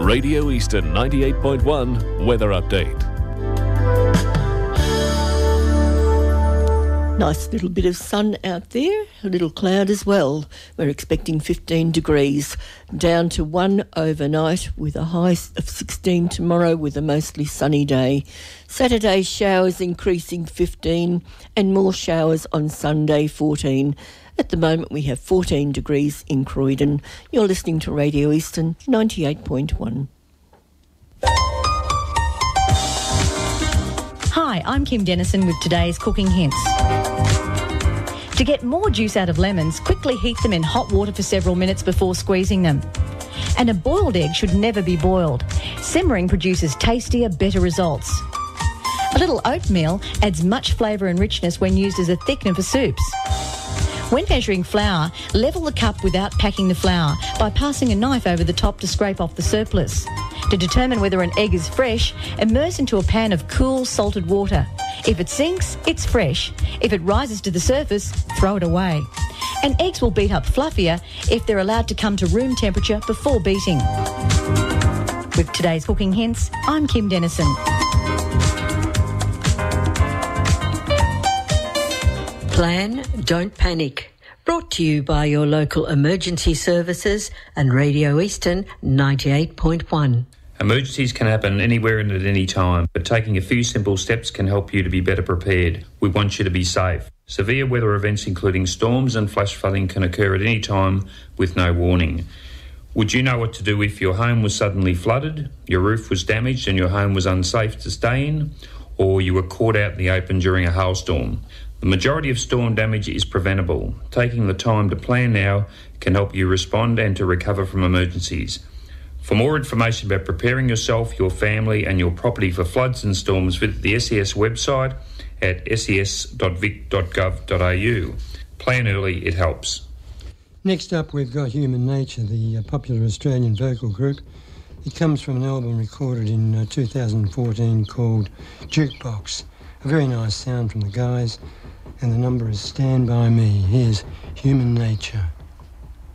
Radio Eastern 98.1 Weather Update. Nice little bit of sun out there, a little cloud as well. We're expecting 15 degrees, down to 1 overnight with a high of 16 tomorrow with a mostly sunny day. Saturday showers increasing 15 and more showers on Sunday 14. At the moment we have 14 degrees in Croydon. You're listening to Radio Eastern 98.1. Hi, I'm Kim Dennison with today's cooking hints. To get more juice out of lemons, quickly heat them in hot water for several minutes before squeezing them. And a boiled egg should never be boiled. Simmering produces tastier, better results. A little oatmeal adds much flavour and richness when used as a thickener for soups. When measuring flour, level the cup without packing the flour by passing a knife over the top to scrape off the surplus. To determine whether an egg is fresh, immerse into a pan of cool, salted water. If it sinks, it's fresh. If it rises to the surface, throw it away. And eggs will beat up fluffier if they're allowed to come to room temperature before beating. With today's cooking hints, I'm Kim Dennison. Plan, don't panic. Brought to you by your local emergency services and Radio Eastern 98.1. Emergencies can happen anywhere and at any time, but taking a few simple steps can help you to be better prepared. We want you to be safe. Severe weather events including storms and flash flooding can occur at any time with no warning. Would you know what to do if your home was suddenly flooded, your roof was damaged and your home was unsafe to stay in, or you were caught out in the open during a hailstorm? The majority of storm damage is preventable. Taking the time to plan now can help you respond and to recover from emergencies. For more information about preparing yourself, your family and your property for floods and storms, visit the SES website at ses.vic.gov.au. Plan early, it helps. Next up we've got Human Nature, the popular Australian vocal group. It comes from an album recorded in 2014 called Jukebox. A very nice sound from the guys, and the number is Stand By Me. Here's Human Nature.